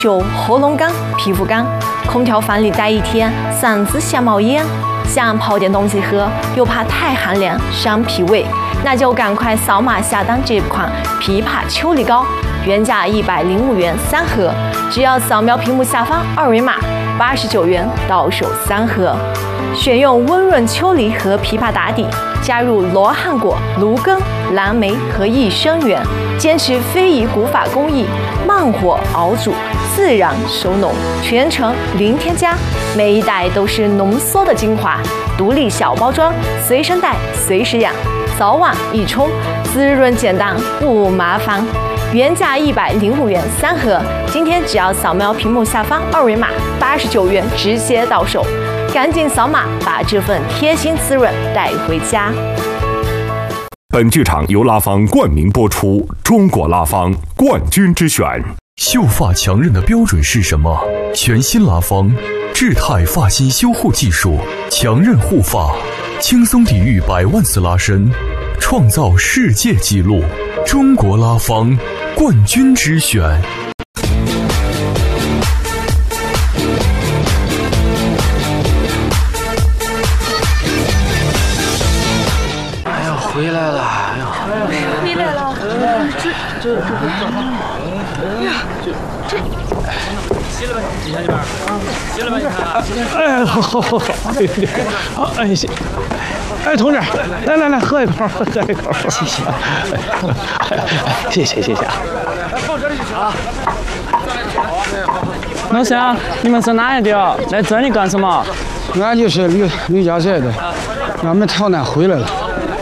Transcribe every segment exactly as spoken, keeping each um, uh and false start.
就喉咙干、皮肤干，空调房里待一天，嗓子想冒烟，想泡点东西喝，又怕太寒凉伤脾胃，那就赶快扫码下单这款枇杷秋梨膏，原价一百零五元三盒，只要扫描屏幕下方二维码，八十九元到手三盒。选用温润秋梨和枇杷打底，加入罗汉果、芦根、蓝莓和益生元，坚持非遗古法工艺，慢火熬煮，自然收浓，全程零添加，每一袋都是浓缩的精华，独立小包装，随身带，随时养，早晚一冲，滋润简单不麻烦。原价一百零五元三盒，今天只要扫描屏幕下方二维码，八十九元直接到手，赶紧扫码把这份贴心滋润带回家。 本剧场由拉芳冠名播出，中国拉芳冠军之选。 秀发强韧的标准是什么？全新拉芳智泰发型修护技术，强韧护发，轻松抵御百万次拉伸，创造世界纪录。中国拉芳冠军之选。 哎呀，回来了！哎呀， 回来了！这这这哎呀，这这，洗了吧，洗下去吧，洗了吧，你看。哎，好好好好，好，哎行。哎，同志，来来来，喝一口，喝一口，谢谢，谢谢谢谢啊。放这里就行啊。老乡，你们是哪一的？来这里干什么？ 俺就是吕吕家寨的，俺们逃难回来了。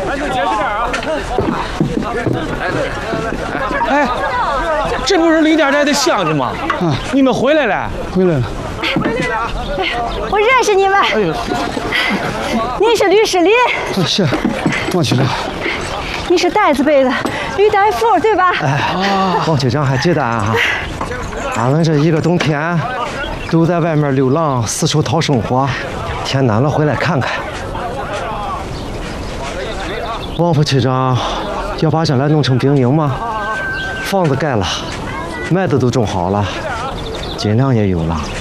哎，这不是吕家寨的乡亲吗？啊，你们回来了？ 回来了。 我认识你们。哎呦，你是吕世林。 是，王局长。 你是袋子背的吕大夫对吧？ 哎，王局长还记得俺哈？俺们这一个冬天都在外面流浪，四处讨生活，天暖了回来看看。王副区长要把这来弄成兵营吗？房子盖了，麦子都种好了，金粮也有了。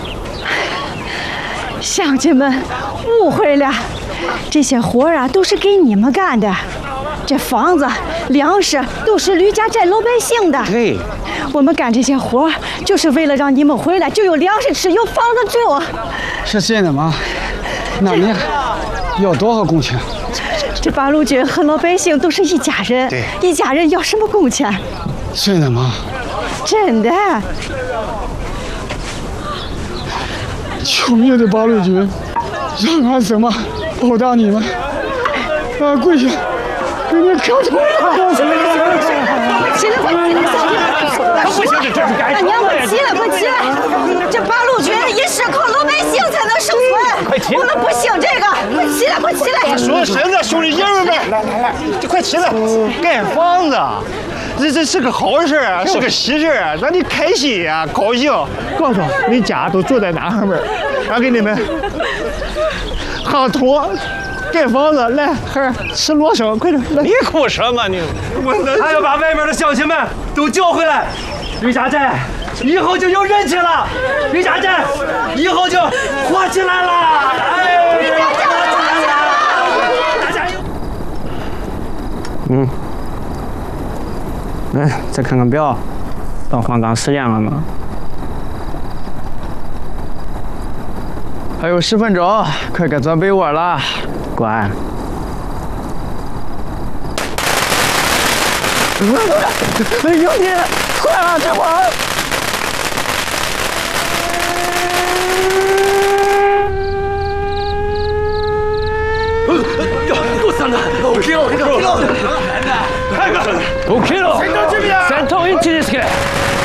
乡亲们误会了，这些活啊都是给你们干的，这房子、粮食都是吕家寨老百姓的。 对， 我们干这些活就是为了让你们回来就有粮食吃，有房子住。 是真的吗？那你要多少工钱？ 这八路军和老百姓都是一家人，一家人要什么工钱？ 真的吗？ 真的。 求命的八路军，让俺怎么报答你们？俺跪下给你磕头了！ 起来，起来， 不行，这这是该俺娘，快起来，快起来！这八路军也是靠老百姓才能生存， 快起来！ 我们不信这个，快起来，快起来！ 说身子，兄弟爷们们，来来来，就快起来！盖房子，这这是个好事啊，是个喜事啊，让你开心呀，高兴。告诉你家都住在哪上面，俺给你们夯土。盖房子，来，孩儿吃罗生，快点！来， 你哭什么你？我还要把外面的乡亲们都叫回来，吕家寨以后就有人气了，吕家寨以后就火起来了！哎，吕家寨火起来了！大家有。 嗯，来再看看表，到黄冈时间了吗？ 还有十分钟，快该钻被窝了。 乖。 哎呦你，快啊，这会儿！ 我上来 ，OK 了，OK 了，OK 了，OK 了，戦闘準備だ。戦闘位置ですけど。